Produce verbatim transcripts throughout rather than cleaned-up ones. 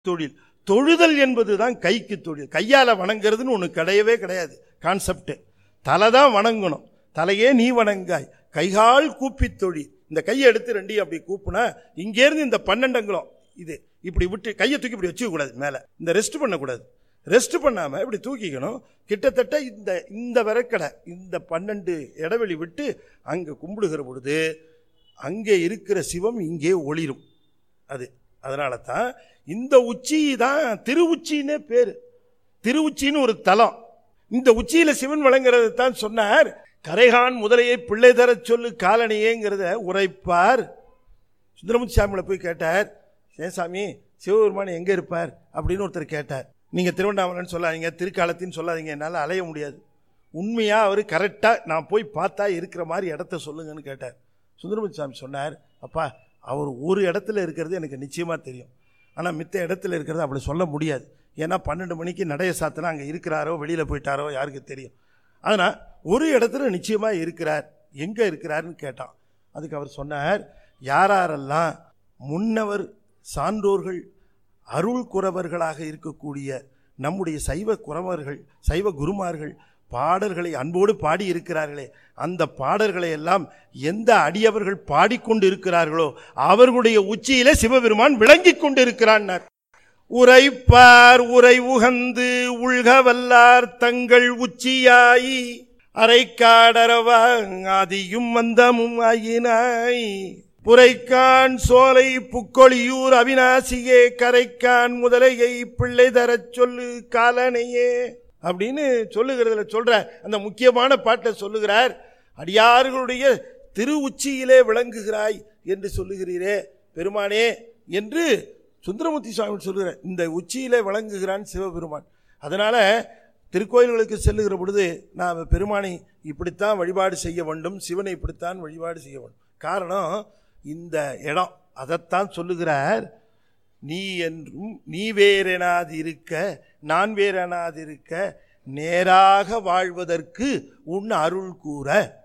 தொழில். தொழுதல் என்பதுதான் கைக்கு தொழில். கையால வணங்குறதுன்னு ஒன்று கிடையவே கிடையாது. கான்செப்ட் தலை தான் வணங்கணும். தலையே நீ வணங்காய் கைகால் கூப்பி தொழில். இந்த கையை எடுத்து ரெண்டையும் அப்படி கூப்புனா இங்கேருந்து இந்த பன்னெண்டங்களும் இது இப்படி விட்டு கையை தூக்கி இப்படி வச்சுக்க கூடாது. மேலே இந்த ரெஸ்ட் பண்ணக்கூடாது. ரெஸ்ட் பண்ணாமல் இப்படி தூக்கிக்கணும். கிட்டத்தட்ட இந்த இந்த விரக்கடை இந்த பன்னெண்டு இடைவெளி விட்டு அங்கே கும்பிடுகிற பொழுது அங்கே இருக்கிற சிவம் இங்கே ஒளிரும். அது அதனால தான் இந்த உச்சி தான் திரு உச்சின்னே பேர். திரு உச்சின்னு ஒரு தலம். இந்த உச்சியில் சிவன் வழங்குறது தான் சொன்னார். கரைகான் முதலையை பிள்ளை தர சொல்லு காலனியேங்கிறத உரைப்பார். சுந்தரமூர்த்தி சாமியில் போய் கேட்டார், ஏன் சாமி சிவபெருமான் எங்கே இருப்பார் அப்படின்னு ஒருத்தர் கேட்டார். நீங்கள் திருவண்ணாமலைன்னு சொல்லாதீங்க, திருக்காலத்தின்னு சொல்லாதீங்க, என்னால் அலைய முடியாது. உண்மையாக அவர் கரெக்டாக நான் போய் பார்த்தா இருக்கிற மாதிரி இடத்த சொல்லுங்கன்னு கேட்டார். சுந்தரமூர்த்தி சாமி சொன்னார், அப்பா அவர் ஒரு இடத்துல இருக்கிறது எனக்கு நிச்சயமாக தெரியும், ஆனால் மித்த இடத்துல இருக்கிறது அப்படி சொல்ல முடியாது. ஏன்னா பன்னெண்டு மணிக்கு நடைய சாத்தினா அங்கே இருக்கிறாரோ வெளியில் போயிட்டாரோ யாருக்கு தெரியும். அதனால் ஒரு இடத்துல நிச்சயமாக இருக்கிறார். எங்கே இருக்கிறாருன்னு கேட்டான். அதுக்கு அவர் சொன்னார், யாரெல்லாம் முன்னவர் சான்றோர்கள் அருள் குறவர்களாக இருக்கக்கூடிய நம்முடைய சைவ குறவர்கள் சைவ குருமார்கள் பாடல்களை அன்போடு பாடி இருக்கிறார்களே, அந்த பாடல்களை எல்லாம் எந்த அடியவர்கள் பாடிக்கொண்டு இருக்கிறார்களோ அவர்களுடைய உச்சியிலே சிவபெருமான் விளங்கி கொண்டு இருக்கிறார். உரைப்பார் உரை உகந்து உள்கவல்லார் தங்கள் உச்சியாய் அரைக்காடரவா ஆதியும் வந்தமும் ஆயினாய் புரைக்கான் சோலை புக்கொழியூர் அவிநாசியே கரைக்கான் முதலையை பிள்ளை தரச் சொல்லு காலனையே அப்படின்னு சொல்லுகிறதுல சொல்ற அந்த முக்கியமான பாட்டை சொல்லுகிறார். அடியார்களுடைய திரு உச்சியிலே விளங்குகிறாய் என்று சொல்லுகிறீரே பெருமானே என்று சுந்தரமூர்த்தி சுவாமி சொல்லுகிறார். இந்த உச்சியிலே விளங்குகிறான் சிவபெருமான். அதனால திருக்கோயில்களுக்கு செல்லுகிற பொழுது நாம் பெருமானை இப்படித்தான் வழிபாடு செய்ய வேண்டும், சிவனை இப்படித்தான் வழிபாடு செய்ய வேண்டும். காரணம் இந்த இடம் அதைத்தான் சொல்லுகிறார். நீ என்றும் நீ வேறெனாது இருக்க நான் வேறெனாது இருக்க நேராக வாழ்வதற்கு உன் அருள் கூற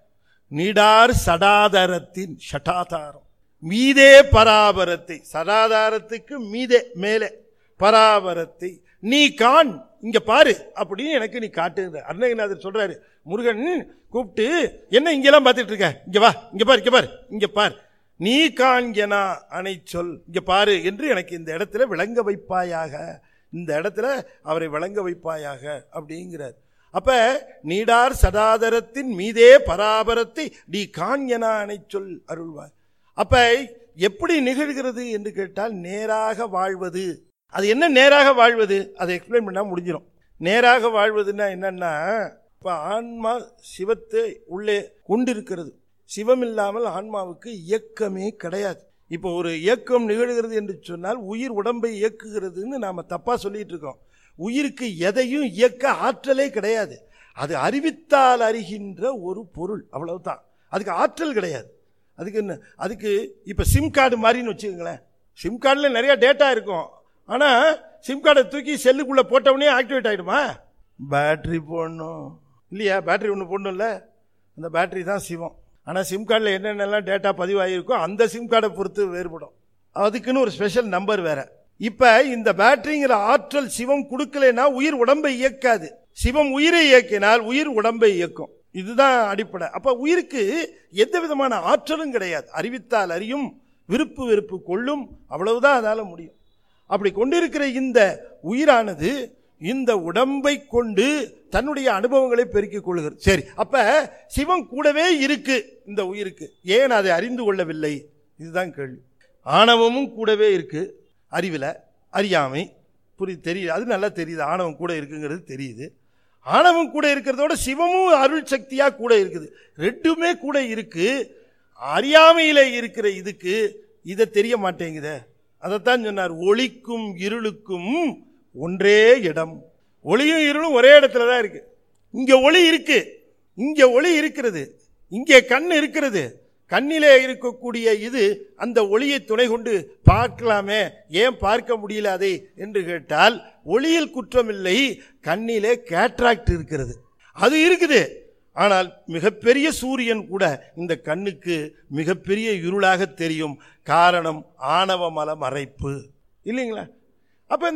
நீடார் சடாதாரத்தின் ஷட்டாதாரம் மீதே பராபரத்தை, சடாதாரத்துக்கு மீதே மேலே பராபரத்தை நீ காண் இங்க பாரு அப்படின்னு எனக்கு நீ காட்டு. அருணகிரிநாதர் சொல்றாரு, முருகன் கூப்பிட்டு என்ன இங்கெல்லாம் பார்த்துட்டு இருக்க, இங்க வா, இங்க பாரு, இங்க பாரு, இங்க பார், நீ காண்கனா அனை சொல், இங்க பாரு என்று எனக்கு இந்த இடத்துல விளங்க வைப்பாயாக, இந்த இடத்துல அவரை விளங்க வைப்பாயாக அப்படிங்கிறார். அப்ப நீடார் சடாதரத்தின் மீதே பராபரத்தை நீ காண்கனா அனை சொல் அருள்வாய். அப்ப எப்படி நிகழ்கிறது என்று கேட்டால் நேராக வாழ்வது. அது என்ன நேராக வாழ்வது, அதை எக்ஸ்பிளைன் பண்ணா முடிஞ்சிடும். நேராக வாழ்வதுன்னா என்னன்னா, இப்ப ஆன்மா சிவத்தை உள்ளே கொண்டிருக்கிறது. சிவம் இல்லாமல் ஆன்மாவுக்கு இயக்கமே கிடையாது. இப்போ ஒரு இயக்கம் நிகழ்கிறது என்று சொன்னால் உயிர் உடம்பை இயக்குகிறதுன்னு நாம தப்பா சொல்லிட்டு இருக்கோம். உயிருக்கு எதையும் இயக்க ஆற்றலே கிடையாது. அது அறிவித்தால் அறிகின்ற ஒரு பொருள், அவ்வளவுதான். அதுக்கு ஆற்றல் கிடையாது. அதுக்கு என்ன, அதுக்கு இப்போ சிம் கார்டு மாதிரின்னு வச்சுக்கோங்களேன். சிம் கார்டில் நிறைய டேட்டா இருக்கும், ஆனால் சிம் கார்டை தூக்கி செல்லுக்குள்ளே போட்டவுடனே ஆக்டிவேட் ஆகிடுமா? பேட்ரி போடணும் இல்லையா? பேட்ரி ஒன்று போடணும்ல, அந்த பேட்ரி தான் சிவம். ஆனால் சிம் கார்டில் என்னென்னலாம் டேட்டா பதிவாகிருக்கோ அந்த சிம் கார்டை பொறுத்து வேறுபடும். அதுக்குன்னு ஒரு ஸ்பெஷல் நம்பர் வேற. இப்போ இந்த பேட்டரிங்கிற ஆற்றல் சிவம் கொடுக்கலைன்னா உயிர் உடம்பை இயக்காது. சிவம் உயிரை இயக்கினால் உயிர் உடம்பை இயக்கும். இதுதான் அடிப்படை. அப்ப உயிருக்கு எந்த விதமான ஆற்றலும் கிடையாது. அறிவித்தால் அறியும், விருப்பு வெறுப்பு கொள்ளும், அவ்வளவுதான் அதால முடியும். அப்படி கொண்டிருக்கிற இந்த உயிரானது இந்த உடம்பை கொண்டு தன்னுடைய அனுபவங்களை பெருக்கிக் கொள்கிறது. சரி, அப்ப சிவம் கூடவே இருக்கு இந்த உயிருக்கு, ஏன் அதை அறிந்து கொள்ளவில்லை? இதுதான் கேள்வி. ஆணவமும் கூடவே இருக்கு, அறிவில் அறியாமை புரியுது, தெரியுது, அது நல்லா தெரியுது. ஆணவம் கூட இருக்குங்கிறது தெரியுது. ஆணவம் கூட இருக்கிறதோட சிவமும் அருள் சக்தியா கூட இருக்குது. ரெண்டுமே கூட இருக்கு. அறியாமையில இருக்கிற இதுக்கு இதை தெரிய மாட்டேங்குத. அதைத்தான் சொன்னார், ஒளிக்கும் இருளுக்கும் ஒன்றே இடம். ஒளியும் இருளும் ஒரே இடத்துல தான் இருக்கு. இங்க ஒளி இருக்கு, இங்க ஒளி இருக்கிறது, இங்கே கண் இருக்கிறது. கண்ணிலே இருக்கக்கூடிய இது அந்த ஒளியை துணை கொண்டு பார்க்கலாமே, ஏன் பார்க்க முடியல அதை என்று கேட்டால், ஒளியில் குற்றமில்லை, கண்ணிலே கேட்ராக்ட் இருக்கிறது, அது இருக்குது. ஆனால் மிகப்பெரிய சூரியன் கூட இந்த கண்ணுக்கு மிகப்பெரிய இருளாக தெரியும். காரணம் ஆணவ மல மறைப்பு இல்லைங்களா? அப்ப